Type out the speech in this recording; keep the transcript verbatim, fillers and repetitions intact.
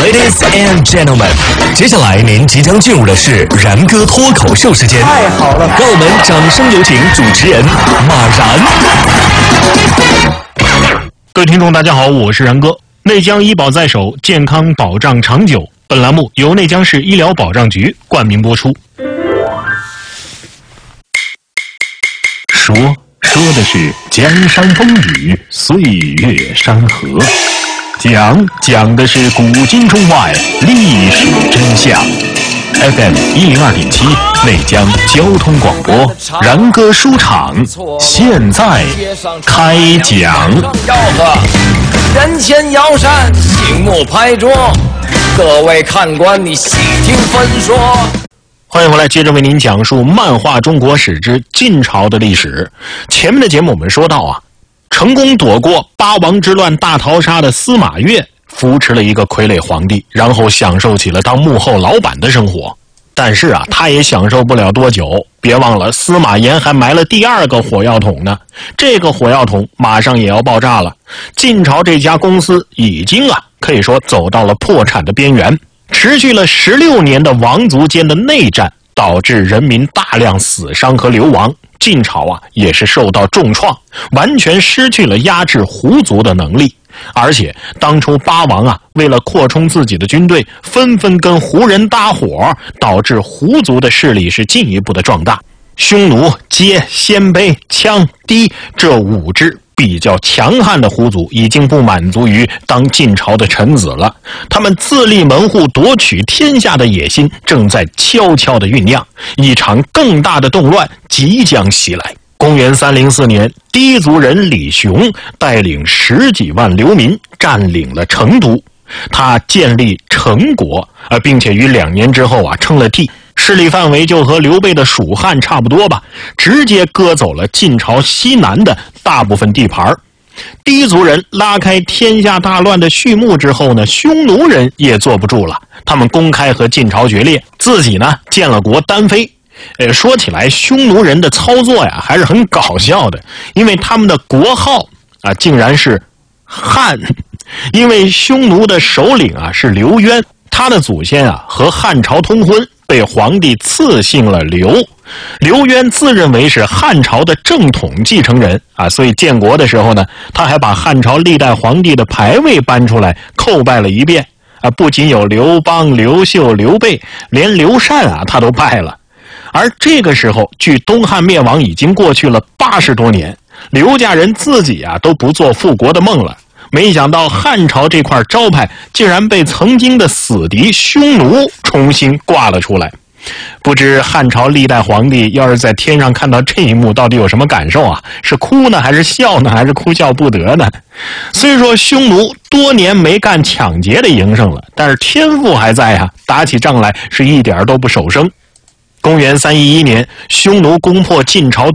Ladies and gentlemen， 接下来您即将进入的是然哥脱口秀时间。 太好了， 让我们掌声有请主持人马然。 各位听众大家好，我是然哥。内江医保在手，健康保障长久。本栏目由内江市医疗保障局冠名播出。说说的是江山风雨，岁月山河；讲讲的是古今中外历史真相。F M 一零二点七，内江交通广播，然哥书场，现在开讲。 吆喝，人前摇扇，醒目拍桌，各位看官，你细听分说。 欢迎回来，接着为您讲述漫画中国史之晋朝的历史。前面的节目我们说到啊，成功躲过八王之乱大逃杀的司马越扶持了一个傀儡皇帝，然后享受起了当幕后老板的生活。但是啊，他也享受不了多久，别忘了司马炎还埋了第二个火药桶呢。这个火药桶马上也要爆炸了。晋朝这家公司已经啊，可以说走到了破产的边缘。持续了十六年的王族间的内战，导致人民大量死伤和流亡。晋朝啊，也是受到重创，完全失去了压制胡族的能力。而且当初八王啊，为了扩充自己的军队，纷纷跟胡人搭伙，导致胡族的势力是进一步的壮大。匈奴、羯、鲜卑、羌、氐这五支比较强悍的胡族已经不满足于当晋朝的臣子了，他们自立门户夺取天下的野心正在悄悄地酝酿，一场更大的动乱即将袭来。公元三零四年，氐族人李雄带领十几万流民占领了成都，他建立成国，呃，并且于两年之后啊称了帝，势力范围就和刘备的蜀汉差不多吧，直接割走了晋朝西南的大部分地盘。氐族人拉开天下大乱的序幕之后呢，匈奴人也坐不住了，他们公开和晋朝决裂，自己呢建了国单飞。呃，说起来，匈奴人的操作呀还是很搞笑的，因为他们的国号啊竟然是汉，因为匈奴的首领啊是刘渊，他的祖先啊和汉朝通婚，被皇帝赐姓了刘。刘渊自认为是汉朝的正统继承人啊，所以建国的时候呢，他还把汉朝历代皇帝的牌位搬出来叩拜了一遍啊，不仅有刘邦、刘秀、刘备，连刘禅啊他都拜了。而这个时候，距东汉灭亡已经过去了八十多年，刘家人自己啊都不做复国的梦了。没想到汉朝这块招牌竟然被曾经的死敌匈奴重新挂了出来。不知汉朝历代皇帝要是在天上看到这一幕，到底有什么感受啊？是哭呢，还是笑呢，还是哭笑不得呢？虽说匈奴多年没干抢劫的营生了，但是天赋还在啊，打起仗来是一点都不手生。公元三一一年，匈奴攻破晋朝